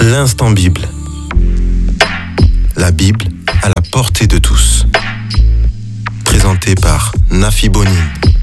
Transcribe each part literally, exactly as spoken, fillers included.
L'instant Bible. La Bible à la portée de tous. Présenté par Nafi Bonine.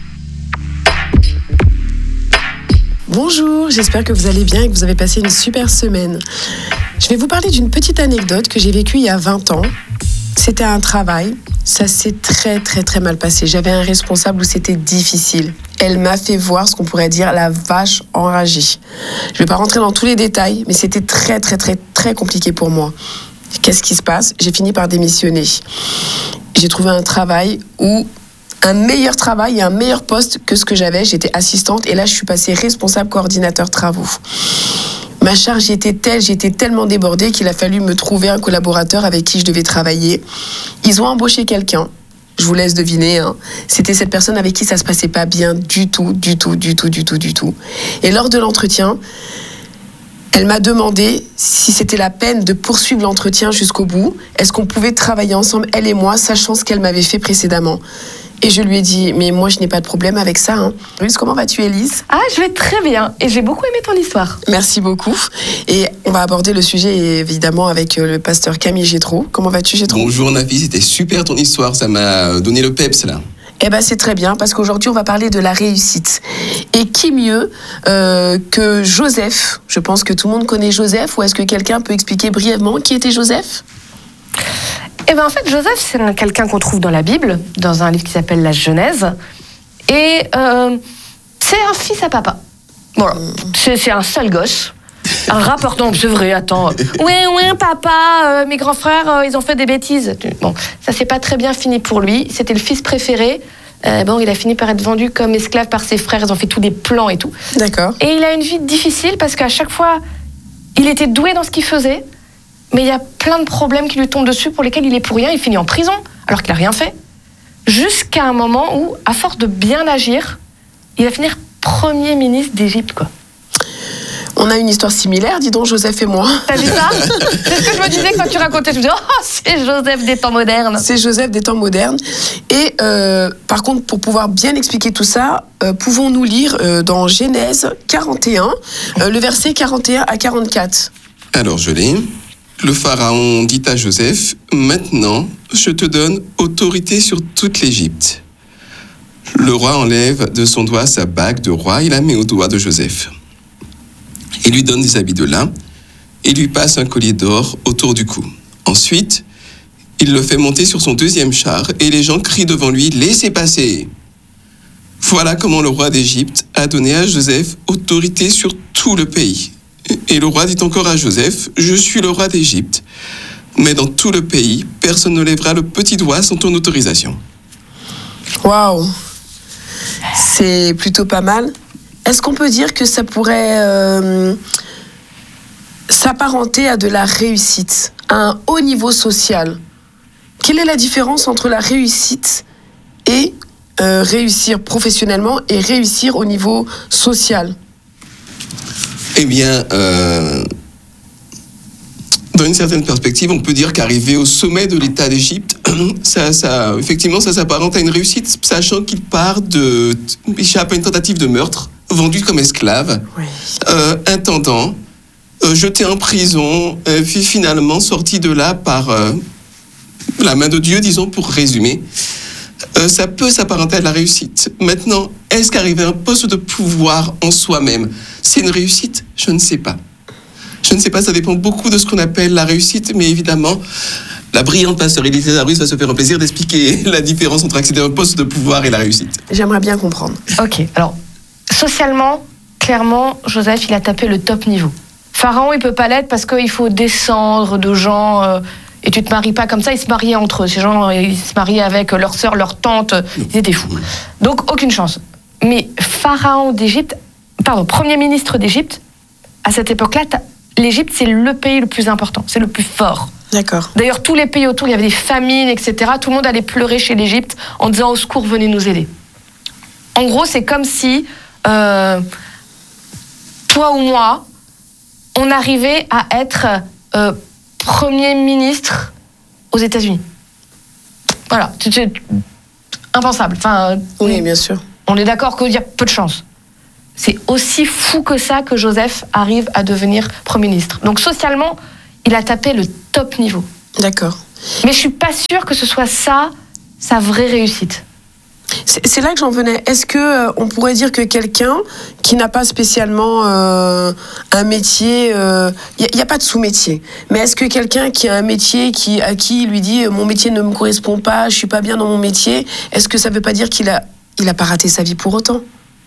Bonjour, j'espère que vous allez bien et que vous avez passé une super semaine. Je vais vous parler d'une petite anecdote que j'ai vécue il y a vingt ans. C'était un travail, ça s'est très très très mal passé. J'avais un responsable où c'était difficile. Elle m'a fait voir ce qu'on pourrait dire la vache enragée. Je ne vais pas rentrer dans tous les détails, mais c'était très très très très compliqué pour moi. Qu'est-ce qui se passe ? J'ai fini par démissionner. J'ai trouvé un travail où un meilleur travail et un meilleur poste que ce que j'avais. J'étais assistante et là je suis passée responsable coordinateur travaux. Ma charge était telle, j'étais tellement débordée qu'il a fallu me trouver un collaborateur avec qui je devais travailler. Ils ont embauché quelqu'un, je vous laisse deviner, hein. C'était cette personne avec qui ça se passait pas bien du tout, du tout, du tout, du tout, du tout. Et lors de l'entretien, elle m'a demandé si c'était la peine de poursuivre l'entretien jusqu'au bout. Est-ce qu'on pouvait travailler ensemble, elle et moi, sachant ce qu'elle m'avait fait précédemment ? Et je lui ai dit, mais moi je n'ai pas de problème avec ça. Hein. Élise, comment vas-tu, Élise ? Ah, je vais très bien et j'ai beaucoup aimé ton histoire. Merci beaucoup. Et on va aborder le sujet évidemment avec le pasteur Camille Gétro. Comment vas-tu, Gétro ? Bonjour Nafi, c'était super ton histoire, ça m'a donné le peps là. Eh ben c'est très bien parce qu'aujourd'hui on va parler de la réussite. Et qui mieux euh, que Joseph ? Je pense que tout le monde connaît Joseph. Ou est-ce que quelqu'un peut expliquer brièvement qui était Joseph ? Eh bien, en fait, Joseph, c'est quelqu'un qu'on trouve dans la Bible, dans un livre qui s'appelle la Genèse. Et euh, c'est un fils à papa. Voilà. C'est, c'est un sale gosse. Un rappeur, non, c'est vrai, attends. Oui, oui, papa, euh, mes grands frères, euh, ils ont fait des bêtises. Bon, ça s'est pas très bien fini pour lui. C'était le fils préféré. Euh, bon, il a fini par être vendu comme esclave par ses frères. Ils ont fait tous des plans et tout. D'accord. Et il a une vie difficile parce qu'à chaque fois, il était doué dans ce qu'il faisait. Mais il y a plein de problèmes qui lui tombent dessus pour lesquels il est pour rien. Il finit en prison alors qu'il n'a rien fait. Jusqu'à un moment où, à force de bien agir, il va finir premier ministre d'Égypte, quoi. On a une histoire similaire, dis donc, Joseph et moi. T'as vu ça ? C'est ce que je me disais quand tu racontais. Je me disais, oh, c'est Joseph des temps modernes. C'est Joseph des temps modernes. Et euh, par contre, pour pouvoir bien expliquer tout ça, euh, pouvons-nous lire euh, dans Genèse quarante et un, euh, le verset quarante et un à quarante-quatre. Alors je l'ai. Le pharaon dit à Joseph, « Maintenant, je te donne autorité sur toute l'Égypte. » Le roi enlève de son doigt sa bague de roi et la met au doigt de Joseph. Il lui donne des habits de lin et lui passe un collier d'or autour du cou. Ensuite, il le fait monter sur son deuxième char et les gens crient devant lui, « Laissez passer !» Voilà comment le roi d'Égypte a donné à Joseph autorité sur tout le pays. Et le roi dit encore à Joseph, « Je suis le roi d'Égypte, mais dans tout le pays, personne ne lèvera le petit doigt sans ton autorisation. » Waouh ! C'est plutôt pas mal. Est-ce qu'on peut dire que ça pourrait euh, s'apparenter à de la réussite, à un haut niveau social ? Quelle est la différence entre la réussite et euh, réussir professionnellement et réussir au niveau social ? Eh bien, euh, dans une certaine perspective, on peut dire qu'arriver au sommet de l'État d'Égypte, ça, ça, effectivement, ça s'apparente à une réussite, sachant qu'il part de, échappe à une tentative de meurtre, vendu comme esclave, oui. euh, intendant, euh, jeté en prison, euh, puis finalement sorti de là par euh, la main de Dieu, disons, pour résumer. Euh, ça peut s'apparenter à de la réussite. Maintenant, est-ce qu'arriver à un poste de pouvoir en soi-même, c'est une réussite ? Je ne sais pas. Je ne sais pas, ça dépend beaucoup de ce qu'on appelle la réussite, mais évidemment, la brillante pasteur Élise Césarus va se faire un plaisir d'expliquer la différence entre accéder à un poste de pouvoir et la réussite. J'aimerais bien comprendre. Ok, alors, socialement, clairement, Joseph, il a tapé le top niveau. Pharaon, il peut pas l'être parce qu'il faut descendre de gens... Euh, Et tu te maries pas comme ça, ils se mariaient entre eux. Ces gens, ils se mariaient avec leur sœur, leur tante, ils étaient fous. Donc, aucune chance. Mais pharaon d'Égypte, pardon, premier ministre d'Égypte, à cette époque-là, l'Égypte, c'est le pays le plus important, c'est le plus fort. D'accord. D'ailleurs, tous les pays autour, il y avait des famines, et cetera. Tout le monde allait pleurer chez l'Égypte en disant « Au secours, venez nous aider ». En gros, c'est comme si, euh, toi ou moi, on arrivait à être... Euh, Premier ministre aux États-Unis. Voilà, c'est impensable. Enfin, oui, bien sûr. On est d'accord qu'il y a peu de chance. c'est aussi fou que ça que Joseph arrive à devenir Premier ministre. Donc socialement, il a tapé le top niveau. D'accord. Mais je suis pas sûre que ce soit ça, sa vraie réussite. C'est, c'est là que j'en venais. Est-ce que euh, on pourrait dire que quelqu'un qui n'a pas spécialement euh, un métier, il euh, n'y a, a pas de sous-métier, mais est-ce que quelqu'un qui a un métier qui, à qui il lui dit mon métier ne me correspond pas, je suis pas bien dans mon métier, est-ce que ça veut pas dire qu'il a, il a pas raté sa vie pour autant?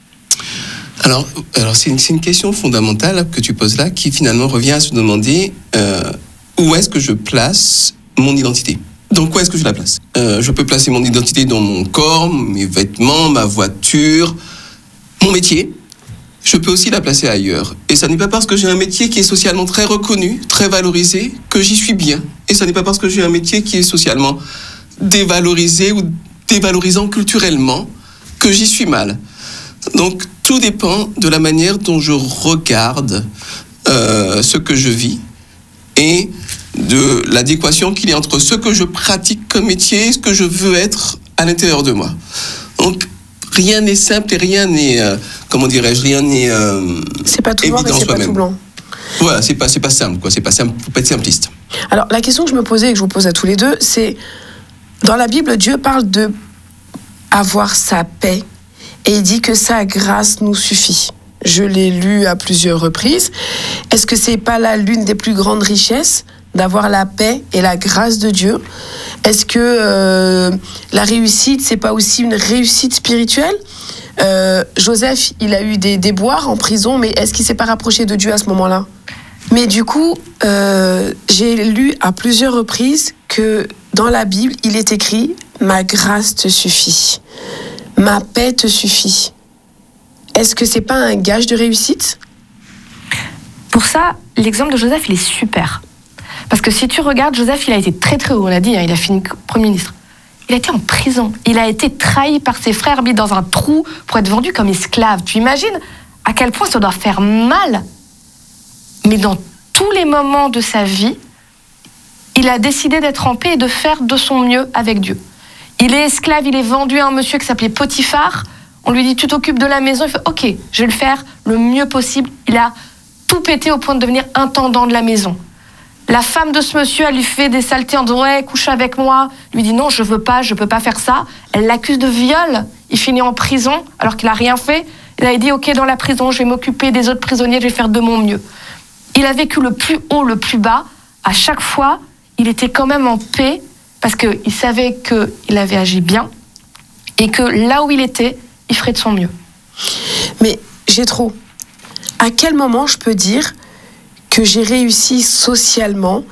Alors, alors c'est, une, c'est une question fondamentale que tu poses là, qui finalement revient à se demander euh, où est-ce que je place mon identité. Donc, où est-ce que je la place ? euh, Je peux placer mon identité dans mon corps, mes vêtements, ma voiture, mon métier. Je peux aussi la placer ailleurs. Et ça n'est pas parce que j'ai un métier qui est socialement très reconnu, très valorisé, que j'y suis bien. Et ça n'est pas parce que j'ai un métier qui est socialement dévalorisé ou dévalorisant culturellement que j'y suis mal. Donc, tout dépend de la manière dont je regarde euh, ce que je vis et de l'adéquation qu'il y a entre ce que je pratique comme métier et ce que je veux être à l'intérieur de moi. Donc, rien n'est simple et rien n'est, euh, comment dirais-je, rien n'est euh, c'est pas tout noir et c'est pas tout blanc. Voilà, c'est pas, c'est pas simple, quoi. C'est pas simple, faut pas être simpliste. Alors, la question que je me posais et que je vous pose à tous les deux, c'est, dans la Bible, Dieu parle de avoir sa paix et il dit que sa grâce nous suffit. Je l'ai lu à plusieurs reprises. Est-ce que c'est pas là l'une des plus grandes richesses, d'avoir la paix et la grâce de Dieu? Est-ce que euh, la réussite, c'est pas aussi une réussite spirituelle? euh, Joseph, il a eu des déboires en prison, mais est-ce qu'il s'est pas rapproché de Dieu à ce moment-là? Mais du coup, euh, j'ai lu à plusieurs reprises que dans la Bible, il est écrit « Ma grâce te suffit, ma paix te suffit ». Est-ce que c'est pas un gage de réussite? Pour ça, l'exemple de Joseph, il est super. Parce que si tu regardes, Joseph, il a été très très haut, on l'a dit, hein, il a fini Premier ministre. Il a été en prison, il a été trahi par ses frères, mis dans un trou pour être vendu comme esclave. Tu imagines à quel point ça doit faire mal? Mais dans tous les moments de sa vie, il a décidé d'être en paix et de faire de son mieux avec Dieu. Il est esclave, il est vendu à un monsieur qui s'appelait Potiphar. On lui dit, tu t'occupes de la maison. Il fait, ok, je vais le faire le mieux possible. Il a tout pété au point de devenir intendant de la maison. La femme de ce monsieur, elle lui fait des saletés en disant, ouais, couche avec moi. Il lui dit, non, je veux pas, je peux pas faire ça. Elle l'accuse de viol. Il finit en prison alors qu'il a rien fait. Il a dit, ok, dans la prison, je vais m'occuper des autres prisonniers, je vais faire de mon mieux. Il a vécu le plus haut, le plus bas. À chaque fois, il était quand même en paix parce qu'il savait qu'il avait agi bien et que là où il était, il ferait de son mieux. Mais j'ai trop. À quel moment je peux dire que j'ai réussi socialement?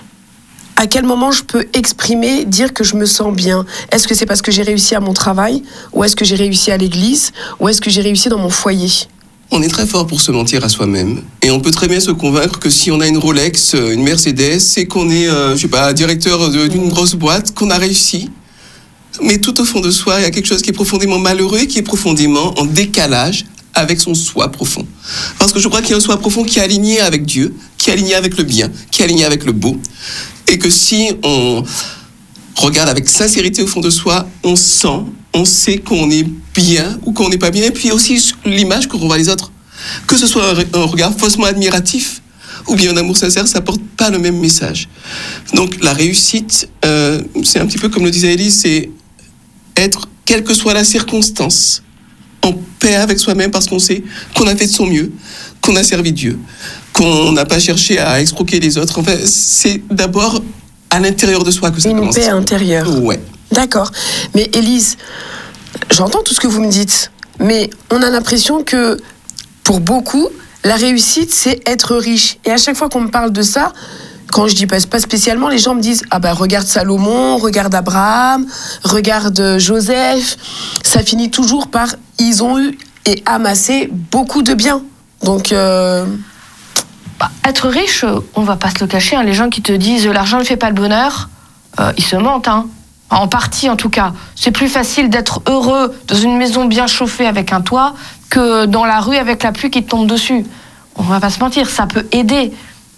À quel moment je peux exprimer, dire que je me sens bien? Est-ce que c'est parce que j'ai réussi à mon travail? Ou est-ce que j'ai réussi à l'église? Ou est-ce que j'ai réussi dans mon foyer? On est très fort pour se mentir à soi-même. Et on peut très bien se convaincre que si on a une Rolex, une Mercedes, c'est qu'on est, euh, je sais pas, directeur de, d'une grosse boîte, qu'on a réussi. Mais tout au fond de soi, il y a quelque chose qui est profondément malheureux et qui est profondément en décalage avec son soi profond. Parce que je crois qu'il y a un soi profond qui est aligné avec Dieu, qui est aligné avec le bien, qui est aligné avec le beau. Et que si on regarde avec sincérité au fond de soi, on sent, on sait qu'on est bien ou qu'on n'est pas bien. Et puis aussi l'image que renvoient les autres. Que ce soit un regard faussement admiratif ou bien un amour sincère, ça porte pas le même message. Donc la réussite, euh, c'est un petit peu comme le disait Élise, c'est être, quelle que soit la circonstance, en paix avec soi-même parce qu'on sait qu'on a fait de son mieux, qu'on a servi Dieu, qu'on n'a pas cherché à escroquer les autres. Enfin, c'est d'abord à l'intérieur de soi que ça une commence. Une paix intérieure. Ouais. D'accord. Mais Élise, j'entends tout ce que vous me dites, mais on a l'impression que pour beaucoup, la réussite, c'est être riche. Et à chaque fois qu'on me parle de ça, quand je dis pas, pas spécialement, les gens me disent « Ah ben, regarde Salomon, regarde Abraham, regarde Joseph. » Ça finit toujours par « Ils ont eu et amassé beaucoup de biens. » Donc... Euh... Bah, être riche, on va pas se le cacher. Hein, les gens qui te disent « L'argent ne fait pas le bonheur euh, », ils se mentent. Hein. En partie, en tout cas. C'est plus facile d'être heureux dans une maison bien chauffée avec un toit que dans la rue avec la pluie qui te tombe dessus. On va pas se mentir, ça peut aider.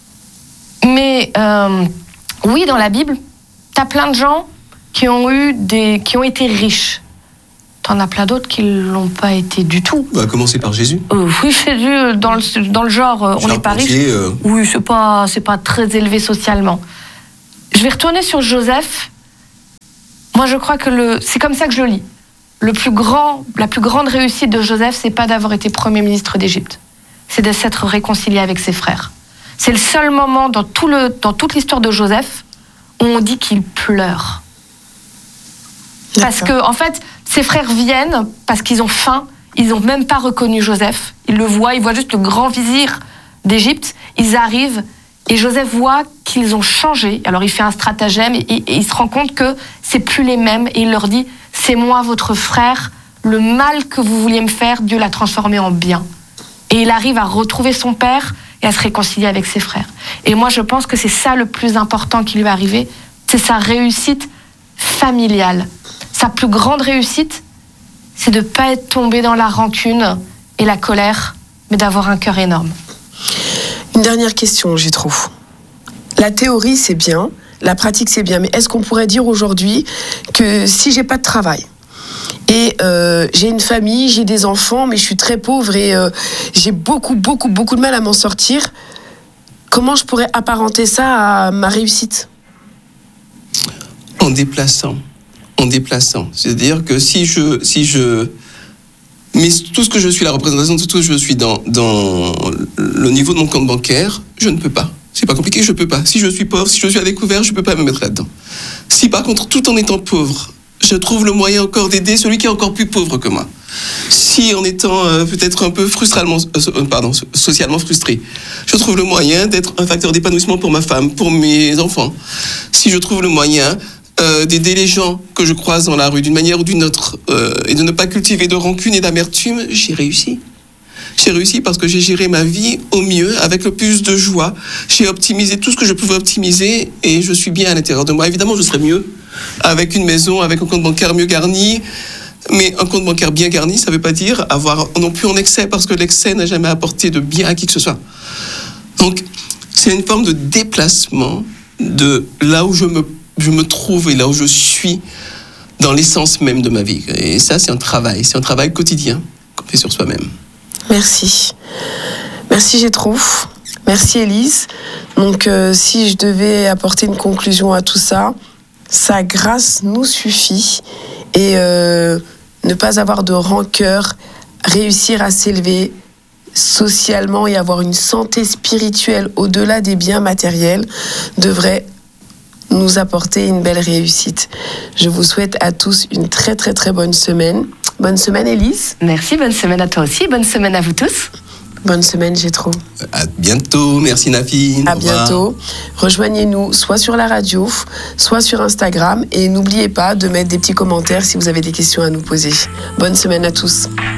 Mais euh, oui, dans la Bible, t'as plein de gens qui ont eu des, qui ont été riches. t'en as plein d'autres qui l'ont pas été du tout. On va commencer par Jésus. Euh, oui, Jésus, dans le, dans le genre, euh, on n'est pas riche. Euh... Oui, c'est pas, c'est pas très élevé socialement. Je vais retourner sur Joseph. Moi, je crois que le, c'est comme ça que je le lis. Le plus grand, la plus grande réussite de Joseph, c'est pas d'avoir été premier ministre d'Égypte. C'est de s'être réconcilié avec ses frères. C'est le seul moment dans, tout le, dans toute l'histoire de Joseph où on dit qu'il pleure. Parce que, en fait, ses frères viennent parce qu'ils ont faim. Ils n'ont même pas reconnu Joseph. Ils le voient, ils voient juste le grand vizir d'Égypte. Ils arrivent et Joseph voit qu'ils ont changé. Alors il fait un stratagème et, et, et il se rend compte que c'est plus les mêmes. Et il leur dit, c'est moi votre frère. Le mal que vous vouliez me faire, Dieu l'a transformé en bien. Et il arrive à retrouver son père et à se réconcilier avec ses frères. Et moi, je pense que c'est ça le plus important qui lui est arrivé. C'est sa réussite familiale. Sa plus grande réussite, c'est de ne pas être tombé dans la rancune et la colère, mais d'avoir un cœur énorme. Une dernière question, j'y trouve. La théorie, c'est bien, la pratique, c'est bien, mais est-ce qu'on pourrait dire aujourd'hui que si j'ai pas de travail et euh, j'ai une famille, j'ai des enfants, mais je suis très pauvre et euh, j'ai beaucoup, beaucoup, beaucoup de mal à m'en sortir, comment je pourrais apparenter ça à ma réussite ? En déplaçant. En déplaçant. C'est-à-dire que si je, si je mets tout ce que je suis, la représentation de tout ce que je suis dans, dans le niveau de mon compte bancaire, je ne peux pas. C'est pas compliqué, je peux pas. Si je suis pauvre, si je suis à découvert, je peux pas me mettre là-dedans. Si par contre, tout en étant pauvre, je trouve le moyen encore d'aider celui qui est encore plus pauvre que moi. Si en étant euh, peut-être un peu frustralement, euh, pardon, socialement frustré, je trouve le moyen d'être un facteur d'épanouissement pour ma femme, pour mes enfants. Si je trouve le moyen Euh, d'aider les gens que je croise dans la rue d'une manière ou d'une autre euh, et de ne pas cultiver de rancune et d'amertume, j'ai réussi. J'ai réussi parce que j'ai géré ma vie au mieux, avec le plus de joie. J'ai optimisé tout ce que je pouvais optimiser et je suis bien à l'intérieur de moi. Évidemment, je serais mieux avec une maison, avec un compte bancaire mieux garni. Mais un compte bancaire bien garni, ça ne veut pas dire avoir non plus en excès, parce que l'excès n'a jamais apporté de bien à qui que ce soit. Donc, c'est une forme de déplacement de là où je me je me trouve et là où je suis dans l'essence même de ma vie. Et ça, c'est un travail, c'est un travail quotidien qu'on fait sur soi-même. Merci. Merci, Jétro. Merci, Élise. Donc, euh, si je devais apporter une conclusion à tout ça, sa grâce nous suffit. Et euh, ne pas avoir de rancœur, réussir à s'élever socialement et avoir une santé spirituelle au-delà des biens matériels devrait nous apporter une belle réussite. Je vous souhaite à tous une très très très bonne semaine. Bonne semaine, Élise. Merci, bonne semaine à toi aussi. Bonne semaine à vous tous. Bonne semaine, Jétro. À bientôt, merci Nafi. À bientôt. Rejoignez-nous soit sur la radio, soit sur Instagram. Et n'oubliez pas de mettre des petits commentaires si vous avez des questions à nous poser. Bonne semaine à tous.